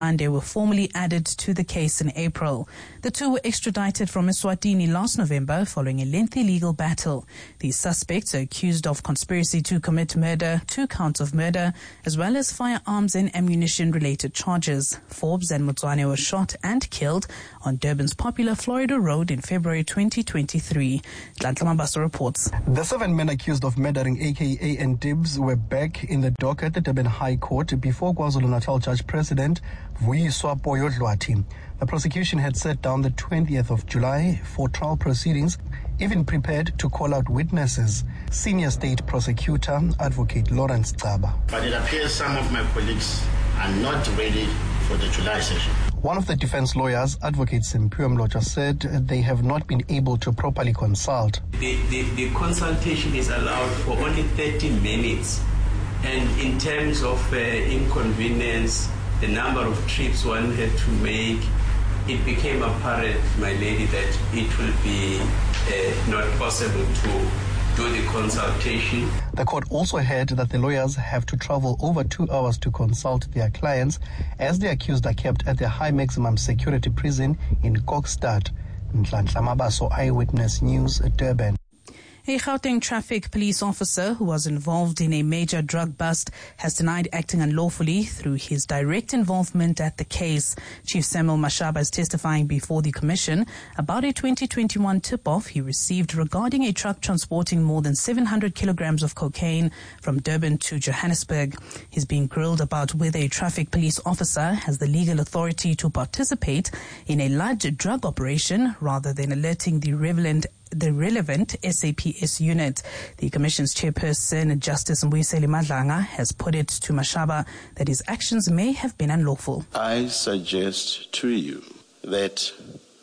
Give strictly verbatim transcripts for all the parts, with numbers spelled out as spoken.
and they were formally added to the case in April. The two were extradited from Eswatini last November following a lengthy legal battle. These suspects are accused of conspiracy to commit murder, two counts of murder, as well as firearms and ammunition-related charges. Forbes and Motswane were shot and killed on Durban's popular Florida Road in February twenty twenty-three. Nhlanhla Mabaso reports. The seven men accused of murdering A K A and Dibs were back in the dock at the Durban High Court before KwaZulu-Natal Judge President Vuyiswa Poyo-Dlwathi. The prosecution had set down the twentieth of July for trial proceedings, even prepared to call out witnesses. Senior State Prosecutor Advocate Lawrence Caba. But it appears some of my colleagues are not ready for the July session. One of the defense lawyers, Advocate Simpiwe Mloja, said they have not been able to properly consult. The, the, the consultation is allowed for only thirty minutes, and in terms of uh, inconvenience, the number of trips one had to make, it became apparent, my lady, that it will be uh, not possible to do the consultation. The court also heard that the lawyers have to travel over two hours to consult their clients, as the accused are kept at the high maximum security prison in Kokstad. Nhlanhla Mabaso, Eyewitness News, Durban. A Gauteng traffic police officer who was involved in a major drug bust has denied acting unlawfully through his direct involvement at the case. Chief Samuel Mashaba is testifying before the commission about a twenty twenty-one tip-off he received regarding a truck transporting more than seven hundred kilograms of cocaine from Durban to Johannesburg. He's being grilled about whether a traffic police officer has the legal authority to participate in a large drug operation rather than alerting the relevant the relevant S A P S unit. The Commission's chairperson, Justice Mbuyiseli Madlanga, has put it to Mashaba that his actions may have been unlawful. I suggest to you that,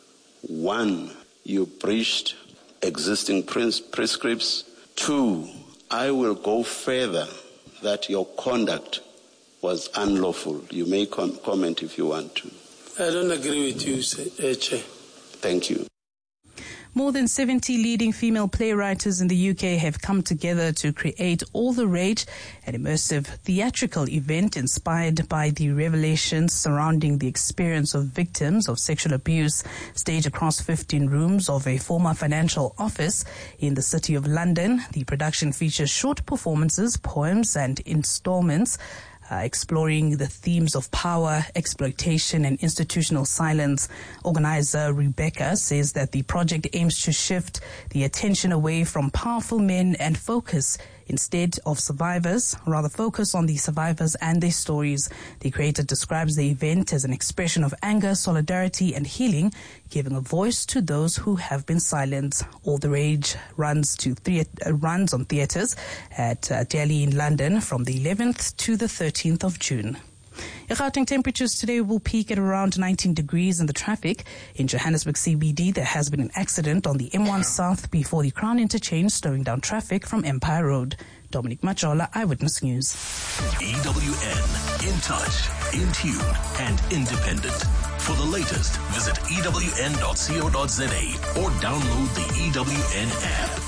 one, you breached existing pres- prescripts. Two, I will go further that your conduct was unlawful. You may com- comment if you want to. I don't agree with you, Chair. Thank you. More than seventy leading female playwrights in the U K have come together to create All the Rage, an immersive theatrical event inspired by the revelations surrounding the experience of victims of sexual abuse. Staged across fifteen rooms of a former financial office in the city of London, the production features short performances, poems and installments Uh, exploring the themes of power, exploitation, and institutional silence. Organizer Rebecca says that the project aims to shift the attention away from powerful men and focus instead of survivors, rather focus on the survivors and their stories. The creator describes the event as an expression of anger, solidarity, and healing, giving a voice to those who have been silent. All the Rage runs to thea- uh, runs on theatres at uh, Delhi in London from the eleventh to the thirteenth of June. Gauteng temperatures today will peak at around nineteen degrees in the traffic. In Johannesburg C B D, there has been an accident on the M one South before the Crown Interchange, slowing down traffic from Empire Road. Dominic Majola, Eyewitness News. E W N, in touch, in tune, and independent. For the latest, visit E W N dot co dot za or download the E W N app.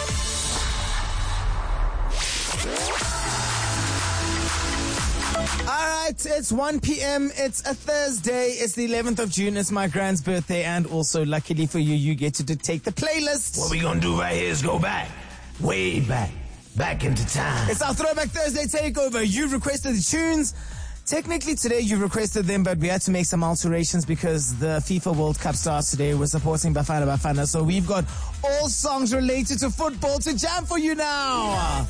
All right, it's one p.m. It's a Thursday. It's the eleventh of June. It's my grand's birthday, and also, luckily for you, you get to dictate the playlist. What we gonna do right here is go back, way back, back into time. It's our Throwback Thursday takeover. You requested the tunes. Technically, today you requested them, but we had to make some alterations because the FIFA World Cup starts today. We're supporting Bafana Bafana, so we've got all songs related to football to jam for you now.